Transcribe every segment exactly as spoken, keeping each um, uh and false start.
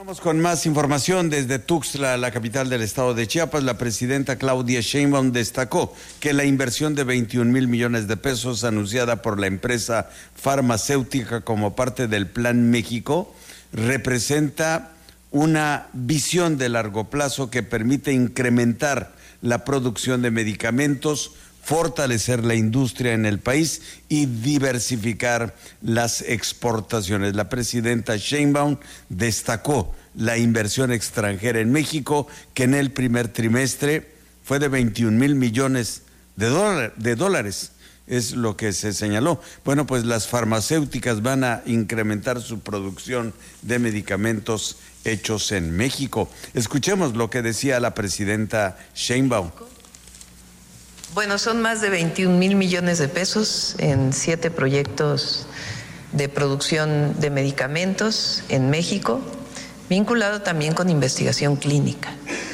Vamos con más información desde Tuxtla, la capital del estado de Chiapas. La presidenta Claudia Sheinbaum destacó que la inversión de veintiún mil millones de pesos anunciada por la empresa farmacéutica como parte del Plan México representa una visión de largo plazo que permite incrementar la producción de medicamentos, fortalecer la industria en el país y diversificar las exportaciones. La presidenta Sheinbaum destacó la inversión extranjera en México, que en el primer trimestre fue de veintiún mil millones de, dólar, de dólares, es lo que se señaló. Bueno, pues las farmacéuticas van a incrementar su producción de medicamentos hechos en México. Escuchemos lo que decía la presidenta Sheinbaum. Bueno, son más de veintiún mil millones de pesos en siete proyectos de producción de medicamentos en México, vinculado también con investigación clínica.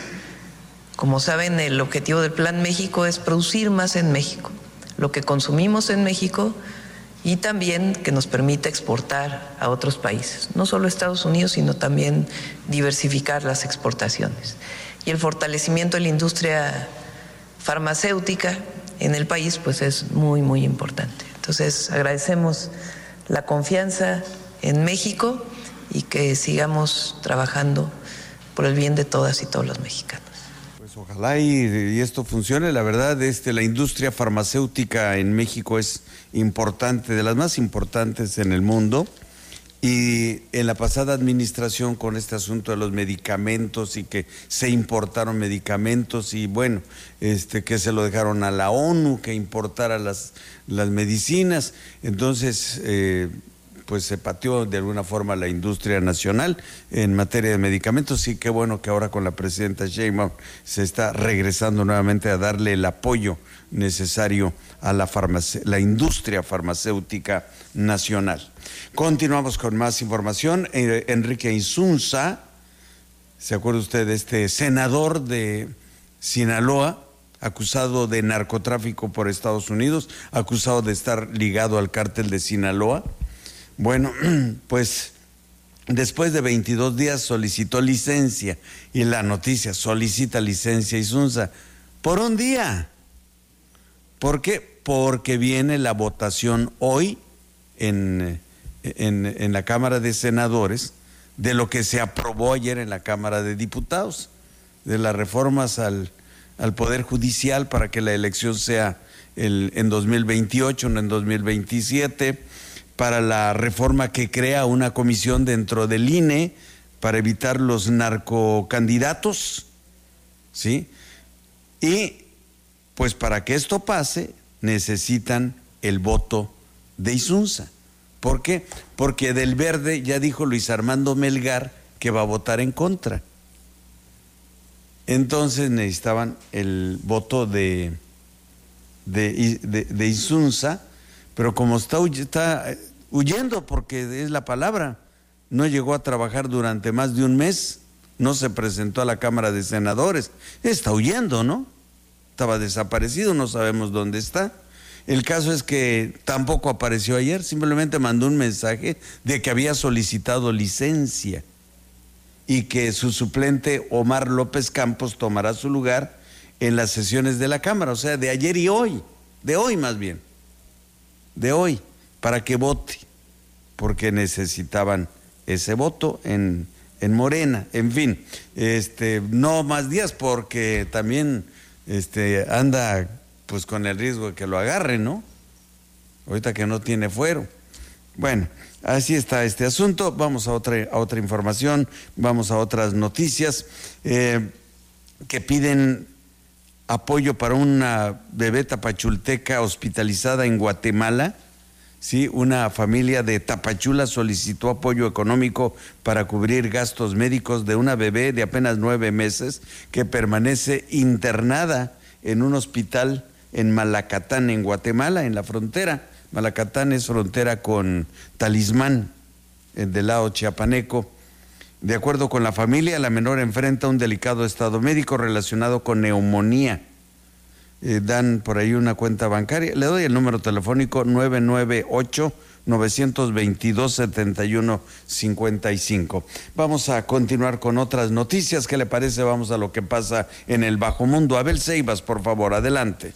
Como saben, el objetivo del Plan México es producir más en México, lo que consumimos en México y también que nos permita exportar a otros países, no solo a Estados Unidos, sino también diversificar las exportaciones. Y el fortalecimiento de la industria farmacéutica en el país pues es muy muy importante. Entonces agradecemos la confianza en México y que sigamos trabajando por el bien de todas y todos los mexicanos. Pues ojalá y, y esto funcione. La verdad, este, la industria farmacéutica en México es importante, de las más importantes en el mundo. Y en la pasada administración, con este asunto de los medicamentos y que se importaron medicamentos y bueno, este que se lo dejaron a la ONU que importara las, las medicinas, entonces eh, pues se pateó de alguna forma la industria nacional en materia de medicamentos. Y qué bueno que ahora con la presidenta Sheinbaum se está regresando nuevamente a darle el apoyo necesario a la, farmace- la industria farmacéutica nacional. Continuamos con más información. Eh, Enrique Insunza, ¿se acuerda usted de este senador de Sinaloa, acusado de narcotráfico por Estados Unidos, acusado de estar ligado al cártel de Sinaloa? Bueno, pues después de veintidós días solicitó licencia, y la noticia, solicita licencia Insunza por un día. ¿Por qué? Porque viene la votación hoy en, en, en la Cámara de Senadores de lo que se aprobó ayer en la Cámara de Diputados, de las reformas al, al Poder Judicial para que la elección sea el, en dos mil veintiocho, no en dos mil veintisiete, para la reforma que crea una comisión dentro del I N E para evitar los narcocandidatos, ¿sí? Y pues para que esto pase necesitan el voto de Insunza. ¿Por qué? Porque del Verde ya dijo Luis Armando Melgar que va a votar en contra. Entonces necesitaban el voto de, de, de, de Insunza, pero como está, está huyendo, porque es la palabra, no llegó a trabajar durante más de un mes, no se presentó a la Cámara de Senadores, está huyendo, ¿no? Estaba desaparecido, no sabemos dónde está. El caso es que tampoco apareció ayer, simplemente mandó un mensaje de que había solicitado licencia y que su suplente Omar López Campos tomará su lugar en las sesiones de la Cámara, o sea, de ayer y hoy, de hoy más bien, de hoy, para que vote, porque necesitaban ese voto en, en Morena. En fin, este, no más días porque también este, anda pues con el riesgo de que lo agarren, ¿no? Ahorita que no tiene fuero. Bueno, así está este asunto. Vamos a otra, a otra información, vamos a otras noticias eh, que piden apoyo para una bebé tapachulteca hospitalizada en Guatemala. Sí, una familia de Tapachula solicitó apoyo económico para cubrir gastos médicos de una bebé de apenas nueve meses que permanece internada en un hospital en Malacatán, en Guatemala, en la frontera. Malacatán es frontera con Talismán, del lado chiapaneco. De acuerdo con la familia, la menor enfrenta un delicado estado médico relacionado con neumonía. eh, dan por ahí una cuenta bancaria. Le doy el número telefónico nueve nueve ocho, nueve dos dos, siete uno cinco cinco. Vamos a continuar con otras noticias. ¿Qué le parece? Vamos a lo que pasa en el bajo mundo. Abel Ceibas, por favor, adelante.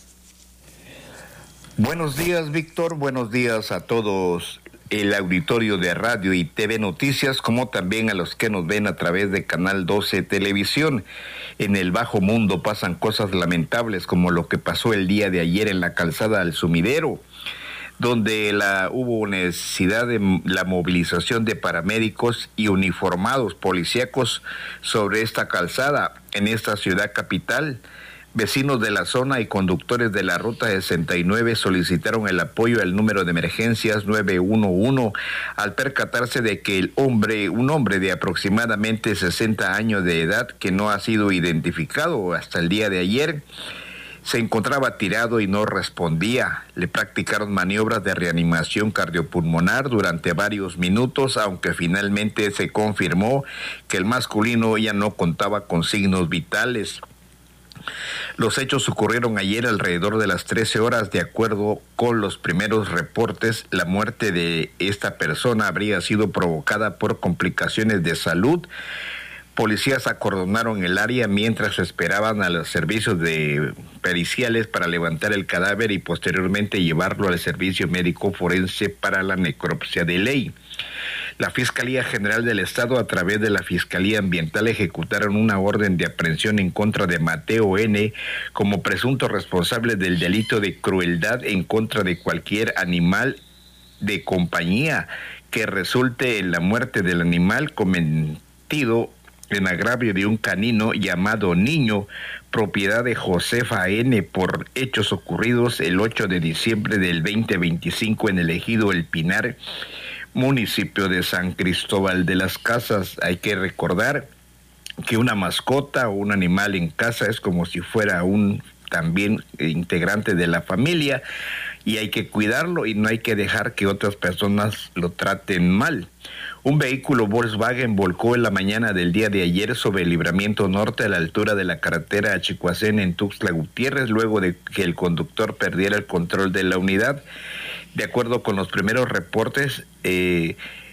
Buenos días, Víctor. Buenos días a todos el auditorio de Radio y T V Noticias, como también a los que nos ven a través de Canal doce Televisión. En el bajo mundo pasan cosas lamentables, como lo que pasó el día de ayer en la calzada del Sumidero, donde la, hubo necesidad de la movilización de paramédicos y uniformados policíacos sobre esta calzada en esta ciudad capital. Vecinos de la zona y conductores de la ruta sesenta y nueve solicitaron el apoyo al número de emergencias nueve uno uno al percatarse de que el hombre, un hombre de aproximadamente sesenta años de edad que no ha sido identificado hasta el día de ayer, se encontraba tirado y no respondía. Le practicaron maniobras de reanimación cardiopulmonar durante varios minutos, aunque finalmente se confirmó que el masculino ya no contaba con signos vitales. Los hechos ocurrieron ayer alrededor de las trece horas. De acuerdo con los primeros reportes, la muerte de esta persona habría sido provocada por complicaciones de salud. Policías acordonaron el área mientras esperaban a los servicios de periciales para levantar el cadáver y posteriormente llevarlo al servicio médico forense para la necropsia de ley. La Fiscalía General del Estado, a través de la Fiscalía Ambiental, ejecutaron una orden de aprehensión en contra de Mateo N. como presunto responsable del delito de crueldad en contra de cualquier animal de compañía que resulte en la muerte del animal cometido en agravio de un canino llamado Niño, propiedad de Josefa N., por hechos ocurridos el ocho de diciembre del veinte veinticinco en el ejido El Pinar, municipio de San Cristóbal de las Casas. Hay que recordar que una mascota o un animal en casa es como si fuera un también integrante de la familia, y hay que cuidarlo y no hay que dejar que otras personas lo traten mal. Un vehículo Volkswagen volcó en la mañana del día de ayer sobre el Libramiento Norte a la altura de la carretera a Chicoacén en Tuxtla Gutiérrez, luego de que el conductor perdiera el control de la unidad. De acuerdo con los primeros reportes, eh,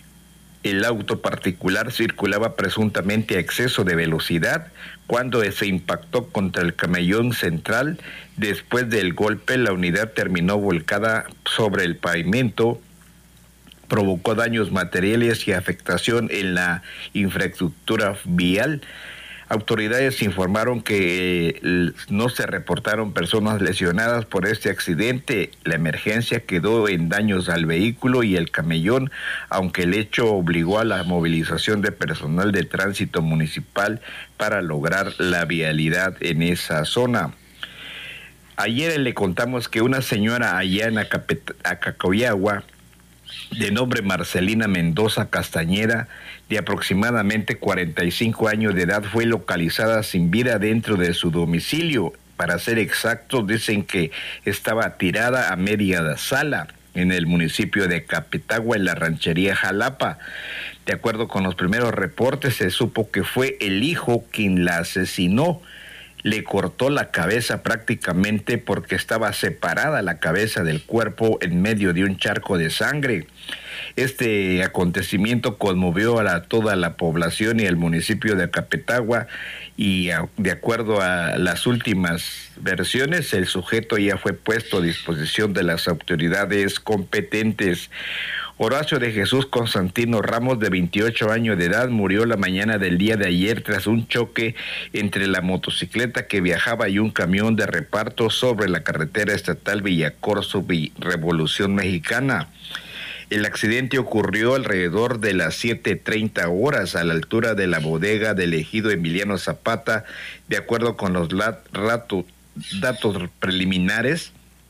el auto particular circulaba presuntamente a exceso de velocidad cuando se impactó contra el camellón central. Después del golpe, la unidad terminó volcada sobre el pavimento, provocó daños materiales y afectación en la infraestructura vial. Autoridades informaron que eh, no se reportaron personas lesionadas por este accidente. La emergencia quedó en daños al vehículo y el camellón, aunque el hecho obligó a la movilización de personal de tránsito municipal para lograr la vialidad en esa zona. Ayer le contamos que una señora allá en Acacoyagua, de nombre Marcelina Mendoza Castañeda, de aproximadamente cuarenta y cinco años de edad, fue localizada sin vida dentro de su domicilio. Para ser exactos, dicen que estaba tirada a media sala en el municipio de Capetagua, en la ranchería Jalapa. De acuerdo con los primeros reportes, se supo que fue el hijo quien la asesinó. Le cortó la cabeza prácticamente porque estaba separada la cabeza del cuerpo en medio de un charco de sangre. Este acontecimiento conmovió a la, toda la población y el municipio de Capetagua, y a, de acuerdo a las últimas versiones, el sujeto ya fue puesto a disposición de las autoridades competentes. Horacio de Jesús Constantino Ramos, de veintiocho años de edad, murió la mañana del día de ayer tras un choque entre la motocicleta que viajaba y un camión de reparto sobre la carretera estatal Villacorso Revolución Mexicana. El accidente ocurrió alrededor de las siete treinta horas a la altura de la bodega del ejido Emiliano Zapata. De acuerdo con los rato, datos preliminares,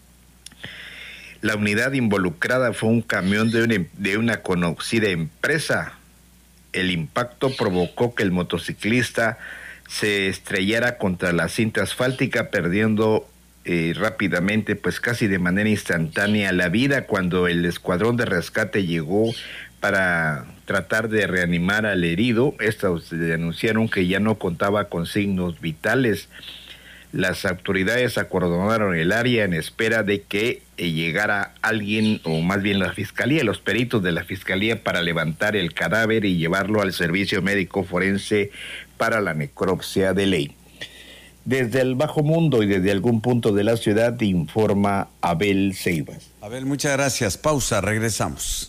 la unidad involucrada fue un camión de una, de una conocida empresa. El impacto provocó que el motociclista se estrellara contra la cinta asfáltica, perdiendo eh, rápidamente, pues casi de manera instantánea, la vida. Cuando el escuadrón de rescate llegó para tratar de reanimar al herido, estos denunciaron que ya no contaba con signos vitales. Las autoridades acordonaron el área en espera de que eh, llegara alguien, o más bien la fiscalía, los peritos de la fiscalía, para levantar el cadáver y llevarlo al servicio médico forense para la necropsia de ley. Desde el Bajo Mundo y desde algún punto de la ciudad informa Abel Ceibas. Abel, muchas gracias. Pausa, regresamos.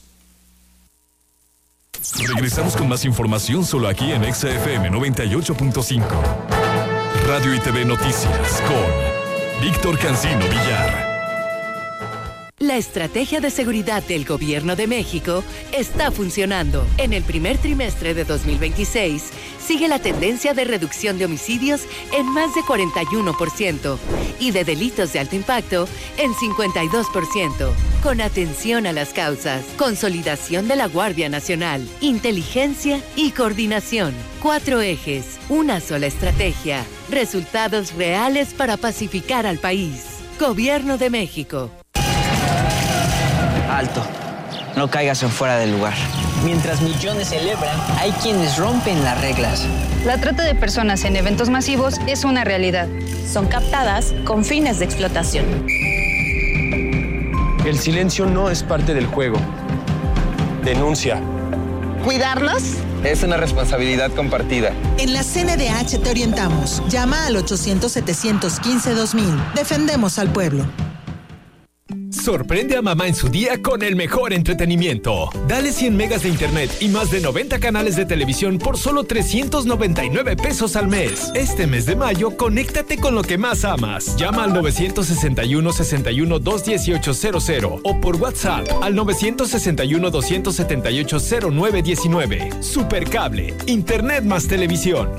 Regresamos con más información solo aquí en Exa F M noventa y ocho punto cinco. Radio y T V Noticias con Víctor Cancino Villar. La estrategia de seguridad del Gobierno de México está funcionando. En el primer trimestre de dos mil veintiséis, sigue la tendencia de reducción de homicidios en más de cuarenta y uno por ciento y de delitos de alto impacto en cincuenta y dos por ciento. Con atención a las causas, consolidación de la Guardia Nacional, inteligencia y coordinación. Cuatro ejes, una sola estrategia. Resultados reales para pacificar al país. Gobierno de México. Alto, no caigas en fuera del lugar. Mientras millones celebran, hay quienes rompen las reglas. La trata de personas en eventos masivos es una realidad. Son captadas con fines de explotación. El silencio no es parte del juego. Denuncia. ¿Cuidarnos? Es una responsabilidad compartida. En la C N D H te orientamos. Llama al ochocientos, setecientos quince, dos mil. Defendemos al pueblo. Sorprende a mamá en su día con el mejor entretenimiento. Dale cien megas de internet y más de noventa canales de televisión por solo trescientos noventa y nueve pesos al mes. Este mes de mayo, conéctate con lo que más amas. Llama al nueve seis uno, seis uno, dos uno ocho cero cero o por WhatsApp al nueve seis uno, dos siete ocho, cero nueve uno nueve. Supercable, internet más televisión.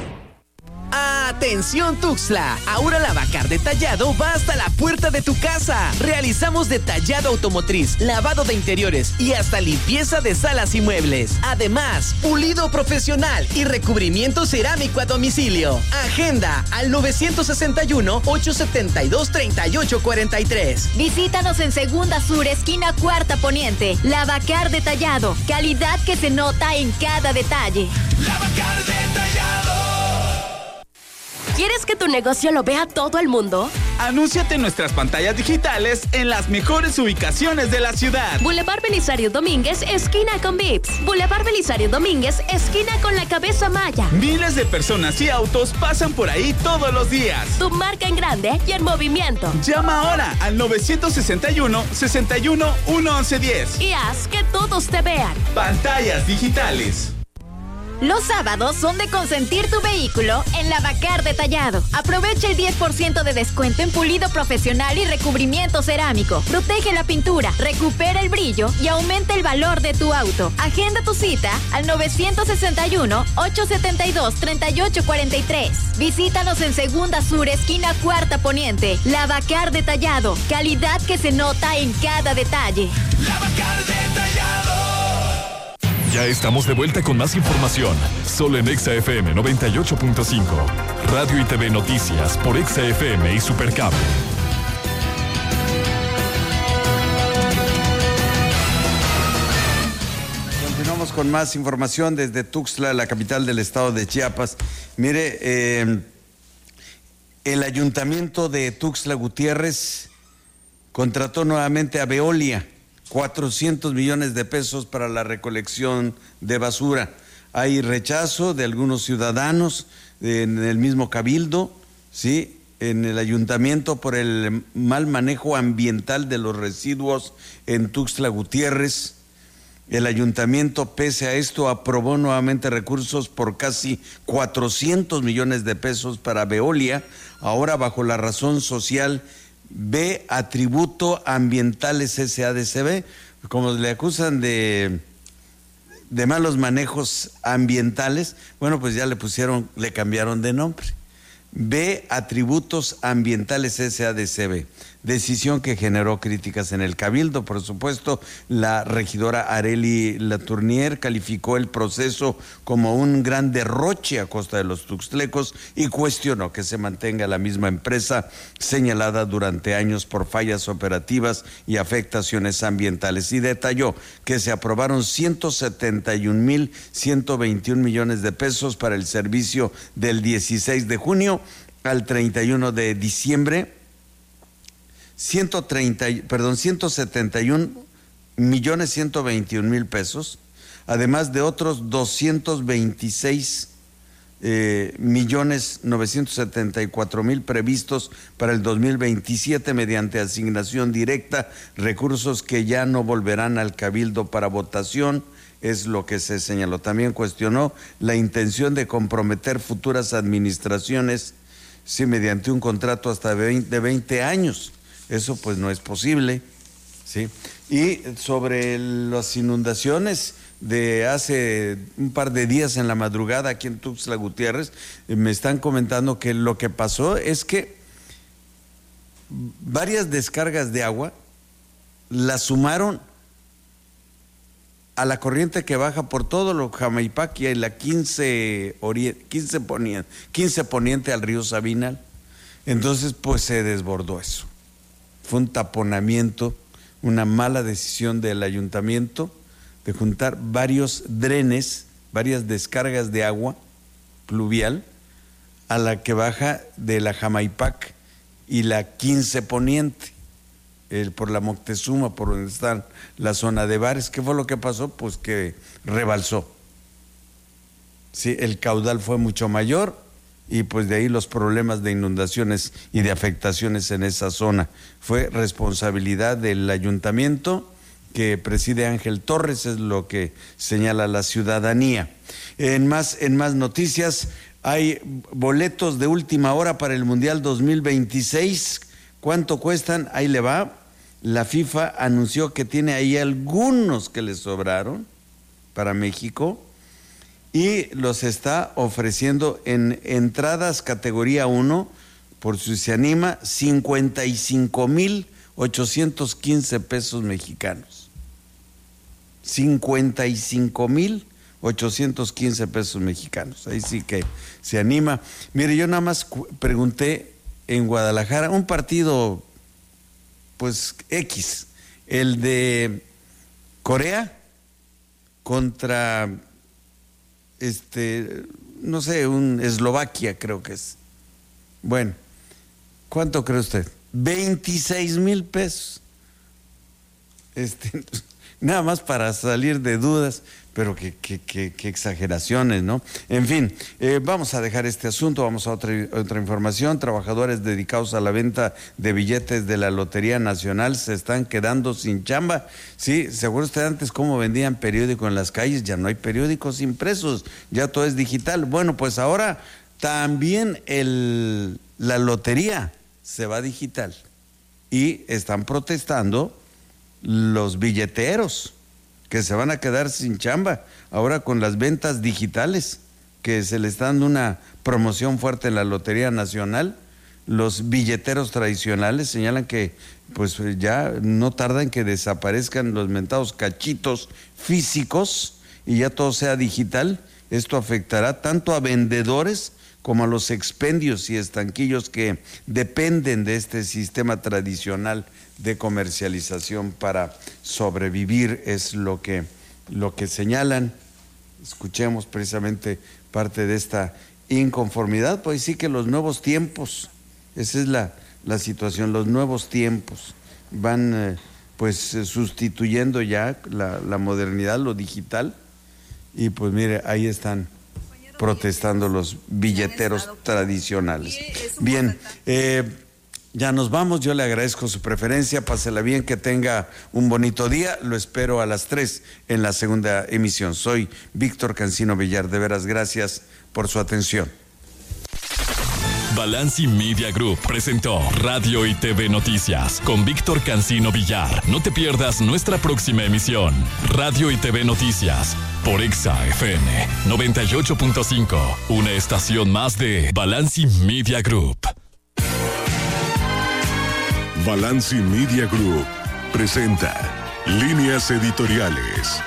¡Atención Tuxtla! Ahora la Bacar Detallado va hasta la puerta de tu casa. Realizamos detallado automotriz, lavado de interiores y hasta limpieza de salas y muebles. Además, pulido profesional y recubrimiento cerámico a domicilio. Agenda al nueve seis uno, ocho siete dos, tres ocho cuatro tres. Visítanos en Segunda Sur, esquina Cuarta Poniente. La Bacar Detallado. Calidad que se nota en cada detalle. La Bacar Detallado. ¿Quieres que tu negocio lo vea todo el mundo? Anúnciate en nuestras pantallas digitales en las mejores ubicaciones de la ciudad. Boulevard Belisario Domínguez, esquina con Vips. Boulevard Belisario Domínguez, esquina con la Cabeza Maya. Miles de personas y autos pasan por ahí todos los días. Tu marca en grande y en movimiento. Llama ahora al nueve seis uno, seis uno, uno once diez. Y haz que todos te vean. Pantallas digitales. Los sábados son de consentir tu vehículo en la Bacar Detallado. Aprovecha el diez por ciento de descuento en pulido profesional y recubrimiento cerámico. Protege la pintura, recupera el brillo y aumenta el valor de tu auto. Agenda tu cita al nueve seis uno, ocho siete dos, tres ocho cuatro tres. Visítanos en Segunda Sur, esquina Cuarta Poniente. La Bacar Detallado. Calidad que se nota en cada detalle. La Bacar Detallado. Ya estamos de vuelta con más información, solo en Exa F M noventa y ocho punto cinco. Radio y T V Noticias por Exa F M y Supercable. Continuamos con más información desde Tuxtla, la capital del estado de Chiapas. Mire, eh, el ayuntamiento de Tuxtla Gutiérrez contrató nuevamente a Veolia. cuatrocientos millones de pesos para la recolección de basura. Hay rechazo de algunos ciudadanos en el mismo cabildo, ¿sí? En el ayuntamiento por el mal manejo ambiental de los residuos en Tuxtla Gutiérrez. El ayuntamiento, pese a esto, aprobó nuevamente recursos por casi cuatrocientos millones de pesos para Veolia, ahora bajo la razón social B, atributo ambientales S A D C B, como le acusan de, de malos manejos ambientales, bueno, pues ya le pusieron, le cambiaron de nombre. B, atributos ambientales S A D C B. Decisión que generó críticas en el Cabildo. Por supuesto, la regidora Arely Latournier calificó el proceso como un gran derroche a costa de los tuxtlecos y cuestionó que se mantenga la misma empresa señalada durante años por fallas operativas y afectaciones ambientales. Y detalló que se aprobaron ciento setenta y un mil ciento veintiún millones de pesos para el servicio del dieciséis de junio al treinta y uno de diciembre, ciento treinta, perdón, ciento setenta y un millones ciento veintiún mil pesos, además de otros doscientos veintiséis eh, millones novecientos setenta y cuatro mil previstos para el dos mil veintisiete mediante asignación directa, recursos que ya no volverán al Cabildo para votación, es lo que se señaló. También cuestionó la intención de comprometer futuras administraciones, sí, mediante un contrato hasta de veinte años. Eso pues no es posible, ¿sí? Y sobre las inundaciones de hace un par de días en la madrugada aquí en Tuxtla Gutiérrez, me están comentando que lo que pasó es que varias descargas de agua las sumaron a la corriente que baja por todo lo Jamaipaquia y la quince, quince, poniente, quince poniente al río Sabinal. Entonces pues se desbordó eso. Fue un taponamiento, una mala decisión del ayuntamiento de juntar varios drenes, varias descargas de agua pluvial a la que baja de la Jamaipac y la quince poniente, el, por la Moctezuma, por donde está la zona de bares. ¿Qué fue lo que pasó? Pues que rebalsó. Sí, el caudal fue mucho mayor. Y pues de ahí los problemas de inundaciones y de afectaciones en esa zona. Fue responsabilidad del ayuntamiento que preside Ángel Torres, es lo que señala la ciudadanía. En más, en más noticias, hay boletos de última hora para el Mundial dos mil veintiséis. ¿Cuánto cuestan? Ahí le va. La FIFA anunció que tiene ahí algunos que le sobraron para México, y los está ofreciendo en entradas categoría uno, por si se anima, cincuenta y cinco mil ochocientos quince pesos mexicanos. cincuenta y cinco mil ochocientos quince pesos mexicanos. Ahí sí que se anima. Mire, yo nada más pregunté en Guadalajara, un partido, pues X, el de Corea contra... este, no sé, un Eslovaquia creo que es. Bueno, ¿cuánto cree usted? veintiséis mil pesos. Este, nada más para salir de dudas, pero qué, qué, qué, qué exageraciones, ¿no? En fin, eh, vamos a dejar este asunto, vamos a otra, otra información. Trabajadores dedicados a la venta de billetes de la Lotería Nacional se están quedando sin chamba. Sí, ¿se acuerda usted antes cómo vendían periódico en las calles? Ya no hay periódicos impresos, ya todo es digital. Bueno, pues ahora también el, la lotería se va digital y están protestando los billeteros, que se van a quedar sin chamba ahora con las ventas digitales, que se le está dando una promoción fuerte en la Lotería Nacional. Los billeteros tradicionales señalan que pues ya no tarda en que desaparezcan los mentados cachitos físicos y ya todo sea digital. Esto afectará tanto a vendedores como a los expendios y estanquillos que dependen de este sistema tradicional de comercialización para sobrevivir, es lo que, lo que señalan. Escuchemos precisamente parte de esta inconformidad, pues sí que los nuevos tiempos, esa es la, la situación, los nuevos tiempos van eh, pues sustituyendo ya la, la modernidad, lo digital, y pues mire, ahí están protestando los billeteros tradicionales. Bien, eh, ya nos vamos, yo le agradezco su preferencia, pásela bien, que tenga un bonito día, lo espero a las tres en la segunda emisión. Soy Víctor Cancino Villar, de veras gracias por su atención. Balanci Media Group presentó Radio y T V Noticias con Víctor Cancino Villar. No te pierdas nuestra próxima emisión. Radio y T V Noticias por Exa F M noventa y ocho punto cinco, una estación más de Balanci Media Group. Balanci Media Group presenta Líneas Editoriales.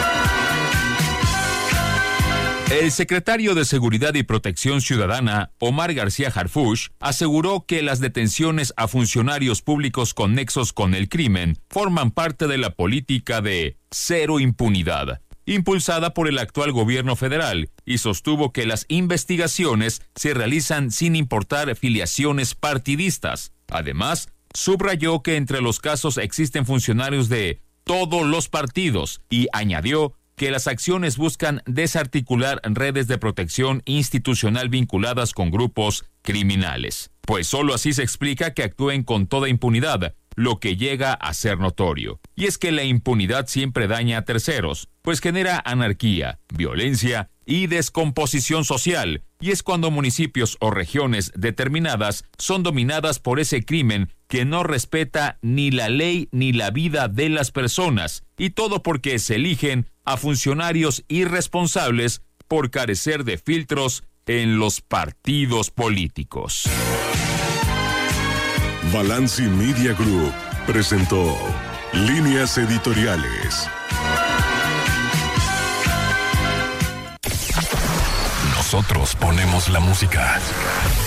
El secretario de Seguridad y Protección Ciudadana, Omar García Harfuch, aseguró que las detenciones a funcionarios públicos con nexos con el crimen forman parte de la política de cero impunidad impulsada por el actual gobierno federal, y sostuvo que las investigaciones se realizan sin importar filiaciones partidistas. Además, subrayó que entre los casos existen funcionarios de todos los partidos y añadió que las acciones buscan desarticular redes de protección institucional vinculadas con grupos criminales, pues solo así se explica que actúen con toda impunidad, lo que llega a ser notorio. Y es que la impunidad siempre daña a terceros, pues genera anarquía, violencia y descomposición social, y es cuando municipios o regiones determinadas son dominadas por ese crimen que no respeta ni la ley ni la vida de las personas, y todo porque se eligen a funcionarios irresponsables por carecer de filtros en los partidos políticos. Balanci Media Group presentó Líneas Editoriales. Nosotros ponemos la música.